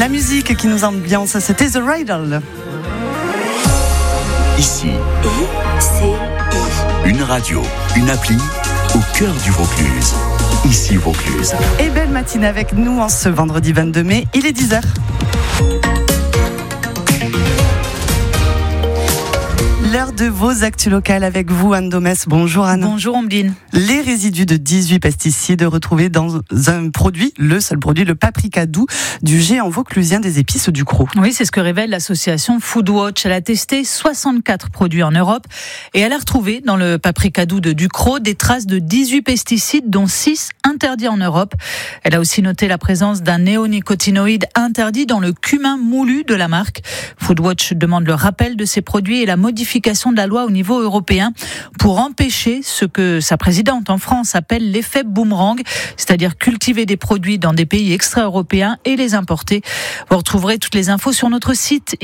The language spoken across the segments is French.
La musique qui nous ambiance, c'était The Riddle. Ici, une radio, une appli au cœur du Vaucluse. Ici Vaucluse. Et belle matinée avec nous en ce vendredi 22 mai, il est 10h. L'heure de vos actus locales avec vous, Anne Domès. Bonjour Anne. Bonjour Ambline. Les résidus de 18 pesticides retrouvés dans un produit, le seul produit, le paprika doux du géant vauclusien des épices Ducros. Oui, c'est ce que révèle l'association Foodwatch. Elle a testé 64 produits en Europe et elle a retrouvé dans le paprika doux de Ducros des traces de 18 pesticides, dont 6 interdits en Europe. Elle a aussi noté la présence d'un néonicotinoïde interdit dans le cumin moulu de la marque. Foodwatch demande le rappel de ces produits et la modification de la loi au niveau européen pour empêcher ce que sa présidente en France appelle l'effet boomerang, c'est-à-dire cultiver des produits dans des pays extra-européens et les importer. Vous retrouverez toutes les infos sur notre site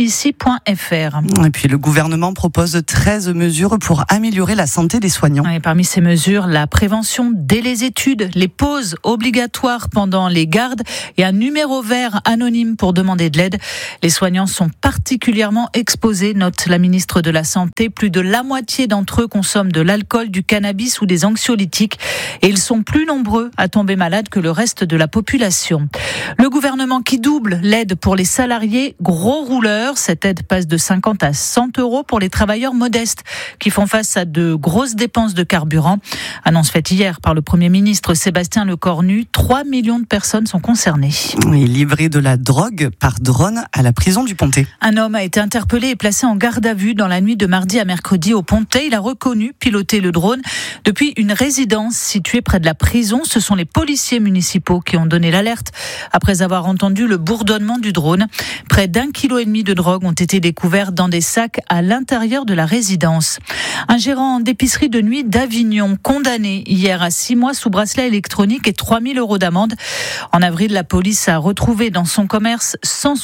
ici.fr. Et puis le gouvernement propose 13 mesures pour améliorer la santé des soignants. Et parmi ces mesures, la prévention dès les études, les pauses obligatoires pendant les gardes et un numéro vert anonyme pour demander de l'aide. Les soignants sont particulièrement exposés, note la ministre de la Santé. Plus de la moitié d'entre eux consomment de l'alcool, du cannabis ou des anxiolytiques et ils sont plus nombreux à tomber malades que le reste de la population. Le gouvernement qui double l'aide pour les salariés gros rouleurs. Cette aide passe de 50 à 100 euros pour les travailleurs modestes qui font face à de grosses dépenses de carburant. Annonce faite hier par le Premier ministre Sébastien Lecornu. 3 millions de personnes sont concernées. Et livré de la drogue par drone à la prison du Pontet. Un homme a été interpellé et placé en garde à vue dans la nuit de mardi à mercredi au Pontet. Il a reconnu piloter le drone depuis une résidence située près de la prison. Ce sont les policiers municipaux qui ont donné l'alerte après avoir entendu le bourdonnement du drone. Près d'1,5 kg de drogue ont été découverts dans des sacs à l'intérieur de la résidence. Un gérant d'épicerie de nuit d'Avignon condamné hier à 6 mois sous bracelet électronique et 3 000 euros d'amende. En avril, la police a retrouvé dans son commerce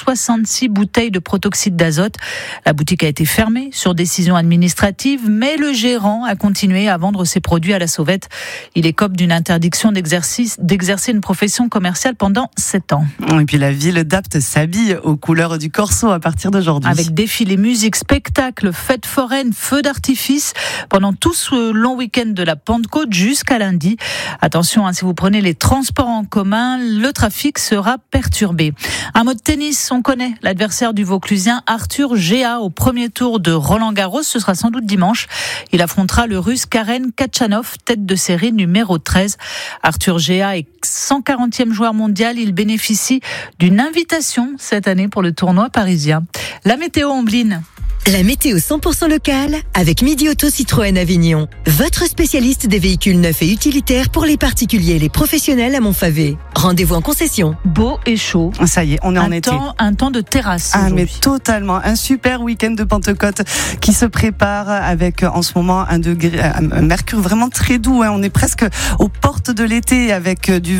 166 bouteilles de protoxyde d'azote. La boutique a été fermée sur décision administrative, mais le gérant a continué à vendre ses produits à la sauvette. Il écope d'une interdiction d'exercer une profession commerciale pendant 7 ans. Et puis la ville d'Apt s'habille aux couleurs du Corso à partir d'aujourd'hui. Avec défilés, musique, spectacles, fêtes foraines, feux d'artifice pendant tout ce long week-end de la Pentecôte jusqu'à lundi. Attention, si vous prenez les transports en commun, le trafic sera perturbé. Un mot de tennis, on connaît l'adversaire du Vauclusien, Arthur Géa, au premier tour de Roland-Garros. Ce sera sans doute dimanche. Il affrontera le Russe Karen Khachanov, tête de série numéro 13. Arthur Géa est 140e joueur mondial. Il bénéficie d'une invitation cette année pour le tournoi parisien. La météo, Ambline. La météo 100% locale avec Midi Auto Citroën Avignon. Votre spécialiste des véhicules neufs et utilitaires pour les particuliers et les professionnels à Montfavet. Rendez-vous en concession. Beau et chaud. Ça y est, on est en été. Un temps de terrasse. Mais totalement. Un super week-end de Pentecôte qui se prépare avec en ce moment un mercure vraiment très doux. On est presque aux portes de l'été avec du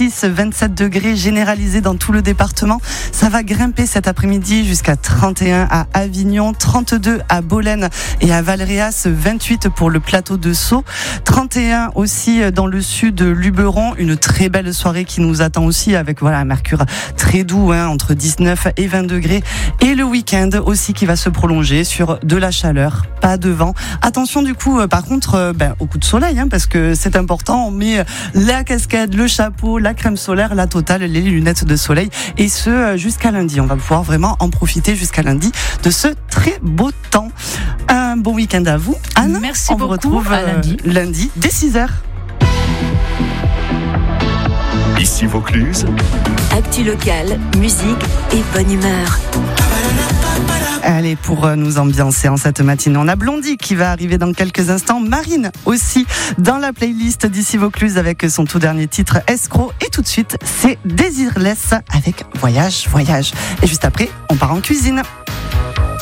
26-27 degrés généralisé dans tout le département. Ça va grimper cet après-midi jusqu'à 31 à Avignon, 32 à Bolène et à Valréas, 28 pour le plateau de Sceaux, 31 aussi dans le sud de Luberon. Une très belle soirée qui nous attend aussi avec un mercure très doux, entre 19 et 20 degrés. Et le week-end aussi qui va se prolonger sur de la chaleur, pas de vent. Attention du coup, par contre, au coup de soleil, parce que c'est important. On met la casquette, le chapeau, la crème solaire, la totale, les lunettes de soleil, et ce jusqu'à lundi. On va pouvoir vraiment en profiter jusqu'à lundi de ce très beau temps. Un bon week-end à vous, Anne. Merci beaucoup. On vous retrouve à lundi dès 6h. Ici Vaucluse. Actu locale, musique et bonne humeur. Allez, pour nous ambiancer en cette matinée, on a Blondie qui va arriver dans quelques instants. Marine aussi dans la playlist d'Ici Vaucluse avec son tout dernier titre Escroc. Et tout de suite, c'est Désirless avec Voyage, Voyage. Et juste après, on part en cuisine.